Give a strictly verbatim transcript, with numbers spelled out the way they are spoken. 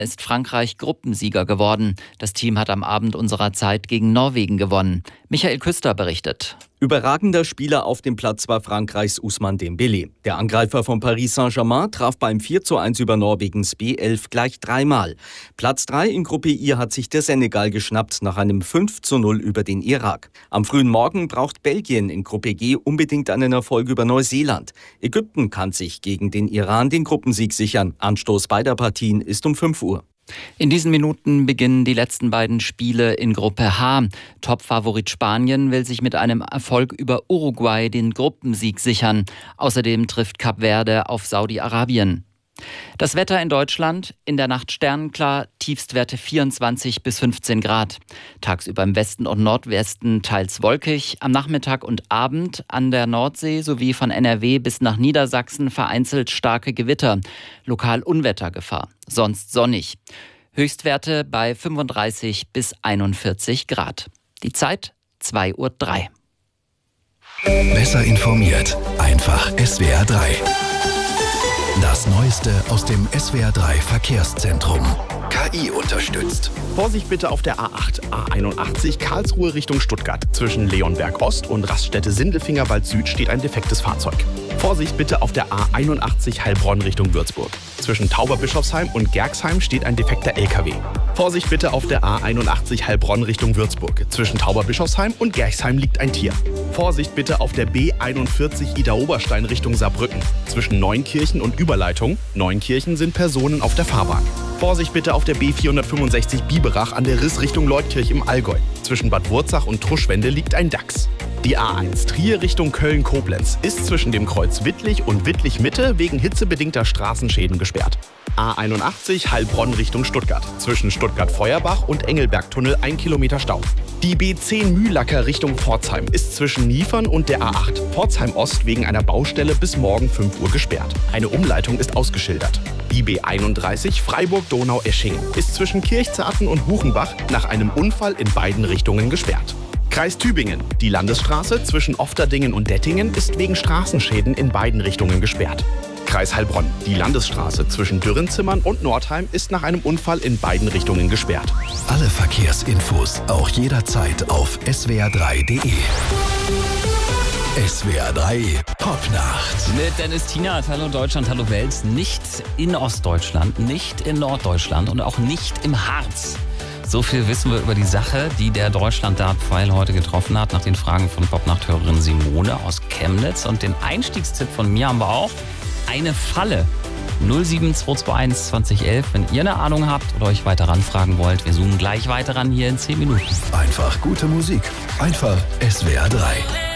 ist Frankreich Gruppensieger geworden. Das Team hat am Abend unserer Zeit gegen Norwegen gewonnen. Michael Küster berichtet. Überragender Spieler auf dem Platz war Frankreichs Ousmane Dembélé. Der Angreifer von Paris Saint-Germain traf beim vier zu eins über Norwegens B elf gleich dreimal. Platz drei in Gruppe I hat sich der Senegal geschnappt nach einem fünf zu null über den Irak. Am frühen Morgen braucht Belgien in Gruppe G unbedingt einen Erfolg über Neuseeland. Ägypten kann sich gegen den Iran den Gruppensieg sichern. Anstoß beider Partien ist um fünf Uhr. In diesen Minuten beginnen die letzten beiden Spiele in Gruppe H. Topfavorit Spanien will sich mit einem Erfolg über Uruguay den Gruppensieg sichern. Außerdem trifft Kap Verde auf Saudi-Arabien. Das Wetter in Deutschland: in der Nacht sternenklar, Tiefstwerte vierundzwanzig bis fünfzehn Grad. Tagsüber im Westen und Nordwesten teils wolkig, am Nachmittag und Abend an der Nordsee sowie von N R W bis nach Niedersachsen vereinzelt starke Gewitter, lokal Unwettergefahr, sonst sonnig. Höchstwerte bei fünfunddreißig bis einundvierzig Grad. Die Zeit zwei Uhr drei. Besser informiert, einfach S W R drei. Das Neueste aus dem S W R drei Verkehrszentrum. K I unterstützt. Vorsicht bitte auf der A acht, A einundachtzig, Karlsruhe Richtung Stuttgart. Zwischen Leonberg Ost und Raststätte Sindelfingerwald Süd steht ein defektes Fahrzeug. Vorsicht bitte auf der A einundachtzig Heilbronn Richtung Würzburg. Zwischen Tauberbischofsheim und Gerxheim steht ein defekter L K W. Vorsicht bitte auf der A einundachtzig Heilbronn Richtung Würzburg. Zwischen Tauberbischofsheim und Gerxheim liegt ein Tier. Vorsicht bitte auf der B einundvierzig Idar-Oberstein Richtung Saarbrücken. Zwischen Neunkirchen und Überleitung. Neunkirchen sind Personen auf der Fahrbahn. Vorsicht bitte auf der B vierhundertfünfundsechzig Biberach an der Riss Richtung Leutkirch im Allgäu. Zwischen Bad Wurzach und Truschwende liegt ein Dachs. Die A eins Trier Richtung Köln-Koblenz ist zwischen dem Kreuz Wittlich und Wittlich-Mitte wegen hitzebedingter Straßenschäden gesperrt. A einundachtzig Heilbronn Richtung Stuttgart. Zwischen Stuttgart-Feuerbach und Engelbergtunnel ein Kilometer Stau. Die B zehn Mühlacker Richtung Pforzheim ist zwischen Niefern und der A acht Pforzheim Ost wegen einer Baustelle bis morgen fünf Uhr gesperrt. Eine Umleitung ist ausgeschildert. Die B einunddreißig Freiburg-Donau-Eschingen ist zwischen Kirchzarten und Buchenbach nach einem Unfall in beiden Richtungen gesperrt. Kreis Tübingen. Die Landesstraße zwischen Ofterdingen und Dettingen ist wegen Straßenschäden in beiden Richtungen gesperrt. Kreis Heilbronn. Die Landesstraße zwischen Dürrenzimmern und Nordheim ist nach einem Unfall in beiden Richtungen gesperrt. Alle Verkehrsinfos auch jederzeit auf S W R drei punkt de. S W R drei Popnacht. Mit Dennis Tienert. Hallo Deutschland, hallo Welt. Nicht in Ostdeutschland, nicht in Norddeutschland und auch nicht im Harz. So viel wissen wir über die Sache, die der Deutschland-Dart-Pfeil heute getroffen hat, nach den Fragen von Popnacht-Hörerin Simone aus Chemnitz. Und den Einstiegstipp von mir haben wir auch: eine Falle. null sieben zwei zwei eins zwanzig elf, wenn ihr eine Ahnung habt oder euch weiter ranfragen wollt. Wir zoomen gleich weiter ran hier in zehn Minuten. Einfach gute Musik. Einfach S W R drei.